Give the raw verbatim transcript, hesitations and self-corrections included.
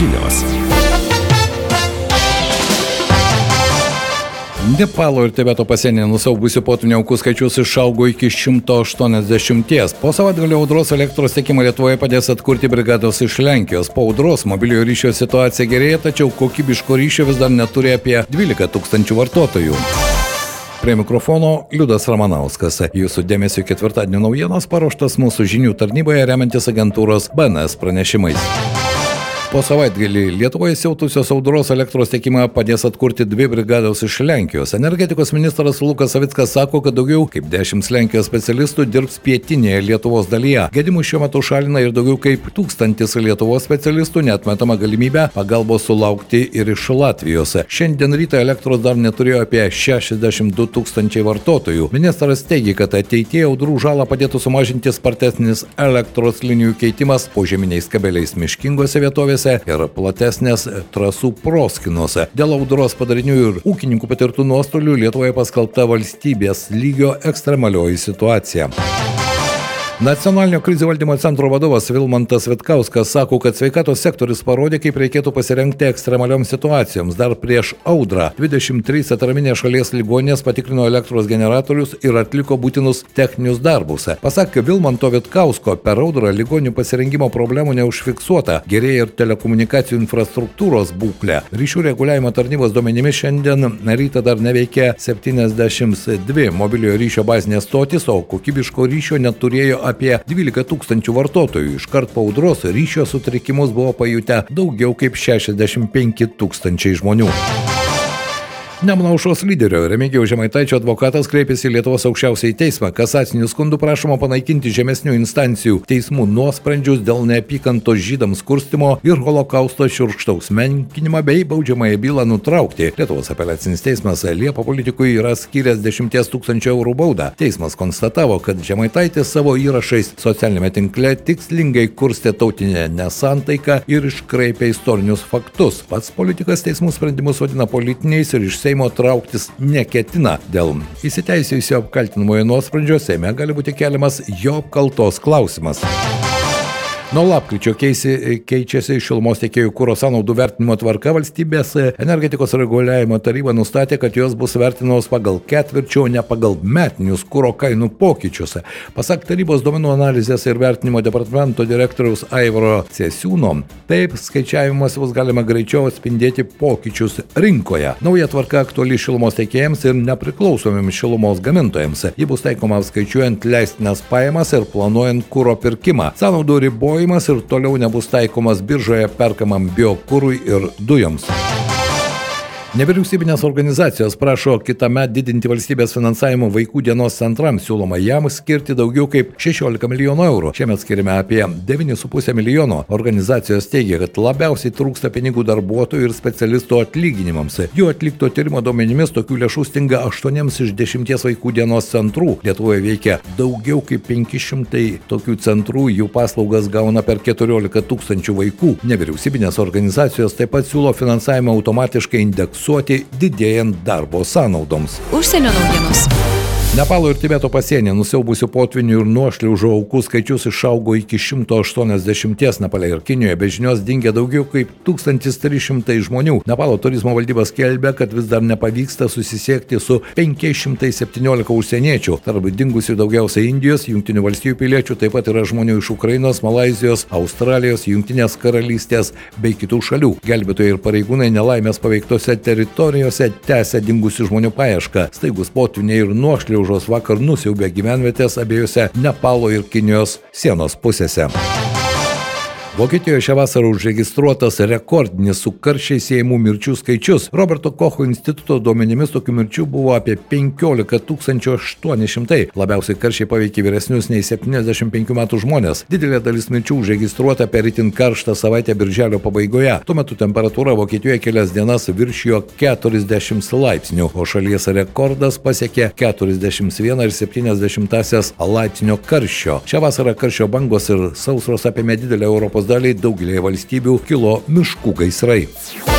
žinios. Nepalo ir Tibeto pasienyje nusiaubusių potvynių aukų skaičius išaugo iki šimto aštuoniasdešimties. Po savaitgalio audros elektros tiekimą Lietuvoje padės atkurti brigados iš Lenkijos. Po audros mobiliojo ryšio situacija gerėja, tačiau kokybiško ryšio vis dar neturi apie dvylika tūkstančių vartotojų. Prie mikrofono Liudas Ramanauskas. Jūsų dėmesio ketvirtadienio naujienos paruoštas mūsų žinių tarnyboje remiantis agentūros B N S pranešimais. Po savaitgalį Lietuvoje siautusios audros elektros tiekimą padės atkurti dvi brigados iš Lenkijos. Energetikos ministras Lukas Savickas sako, kad daugiau kaip dešimt Lenkijos specialistų dirbs pietinėje Lietuvos dalyje. Gedimų šiuo metu šalina ir daugiau kaip tūkstantis Lietuvos specialistų, neatmetama galimybė pagalbos sulaukti ir iš Latvijos. Šiandien rytą elektros dar neturėjo apie šešiasdešimt du tūkstančiai vartotojų. Ministras teigia, kad ateityje audrų žalą padėtų sumažinti spartesnis elektros linijų keitimas požeminiais kabeliais miškingose vietovėse ir platesnės trasų proskinuose. Dėl audros padarinių ir ūkininkų patirtų nuostolių Lietuvoje paskelbta valstybės lygio ekstremalioji situacija. Nacionalinio krizių valdymo centro vadovas Vilmantas Vitkauskas sako, kad sveikatos sektorius parodė, kaip reikėtų pasirengti ekstremalioms situacijoms. Dar prieš audrą dvidešimt trys atraminės šalies ligoninės patikrino elektros generatorius ir atliko būtinus techninius darbus. Pasak Vilmanto Vitkausko, per audrą ligonių pasirengimo problemų neužfiksuota. Gerėja ir telekomunikacijų infrastruktūros būklė. Ryšių reguliavimo tarnybos duomenimis šiandien rytą dar neveikia septyniasdešimt dvi mobiliojo ryšio bazinės stotys, o kokybiško ryšio neturėjo apie dvylika tūkstančių vartotojų. Iškart po audros ryšio sutrikimus buvo pajutę daugiau kaip šešiasdešimt penki tūkstančiai žmonių. Nemuno aušros lyderio Remigijaus Žemaitaičio advokatas kreipėsi į Lietuvos aukščiausiąjį teismą. Kasaciniu skundu prašoma panaikinti žemesnių instancijų teismų nuosprendžius dėl neapykantos žydams kurstymo ir holokausto šiurkštaus menkinimą bei baudžiamąją bylą nutraukti. Lietuvos apeliacinis teismas Liepą politikui yra skyręs dešimties tūkstančių eurų baudą. Teismas konstatavo, kad Žemaitaitis savo įrašais socialinėme tinkle tikslingai kurstė tautinę nesantaiką ir iškraipė istorinius faktus. Pats politikas teismų sprendimus vadina politiniais ir iš Seimo trauktis neketina. Dėl įsiteisėjusio apkaltinamojo nuosprendžio Seime gali būti keliamas jo apkaltos klausimas. Nuo lapkričio keisi, keičiasi šilumos tiekėjų kuro sąnaudų vertinimo tvarka. Valstybės energetikos reguliavimo taryba nustatė, kad jos bus vertinamos pagal ketvirčio, o ne pagal metinius kuro kainų pokyčius. Pasak tarybos duomenų analizės ir vertinimo departamento direktoriaus Aivaro Cesiūno, taip skaičiavimas bus galima greičiau atspindėti pokyčius rinkoje. Nauja tvarka aktuali šilumos tiekėjams ir nepriklausomiems šilumos gamintojams. Ji bus taikoma skaičiuojant leistinas pajamas ir planuojant kuro pirkimą. Sąnaudų ribojimas ir toliau nebus taikomas biržoje perkamam biokurui ir dujoms. Nevyriausybinės organizacijos prašo kitąmet didinti valstybės finansavimo vaikų dienos centrams, siūloma jam skirti daugiau kaip šešiolika milijonų eurų. Šiemet skiriame apie devynis su puse milijono. Organizacijos teigia, kad labiausiai trūksta pinigų darbuotojų ir specialistų atlyginimams. Jų atlikto tyrimo duomenimis tokių lėšų stinga aštuoniems iš dešimties vaikų dienos centrų. Lietuvoje veikia daugiau kaip penki šimtai tokių centrų, jų paslaugas gauna per keturiolika tūkstančių vaikų. Nevyriausybinės organizacijos taip pat siūlo finansavimą automatiškai indeksuoti didėjant darbo sąnaudoms. Užsienio naujienos. Nepalo ir Tibeto pasienyje nusiaubusių potvynių ir nuošliaužų aukų skaičius išaugo iki šimto aštuoniasdešimties. Nepale ir Kinijoje be žinios dingė daugiau kaip tūkstantis trys šimtai žmonių. Nepalo turizmo valdyba skelbia, kad vis dar nepavyksta susisiekti su penki šimtai septyniolika užsieniečių. Tarp dingusių daugiausiai Indijos, Jungtinių valstijų piliečių, taip pat yra žmonių iš Ukrainos, Malaizijos, Australijos, Jungtinės karalystės bei kitų šalių. Gelbėtojai ir pareigūnai nelaimės paveiktose teritorijose tęsia dingusių žmonių paiešką. Staigus potvyniai ir nuošliaužos vakar nusiaubė gyvenvietės abiejose Nepalo ir Kinijos sienos pusėse. Vokietijoje šią vasarą užregistruotas rekordinis su karščiais siejamų mirčių skaičius. Roberto Kocho instituto duomenimis tokių mirčių buvo apie penkiolika tūkstančių aštuoni šimtai. Labiausiai karščiai paveikė vyresnius nei septyniasdešimt penkių metų žmonės. Didelė dalis mirčių užregistruota per itin karštą savaitę birželio pabaigoje. Tuo metu temperatūra Vokietijoje kelias dienas viršijo keturiasdešimt laipsnių, o šalies rekordas pasiekė keturiasdešimt vieną ir septyniasdešimtąsias laipsnio karščio. Šią vasarą karščio bangos ir sausros apėmė didelę Europos daliai, daugelėje valstybių kilo miškų gaisrai.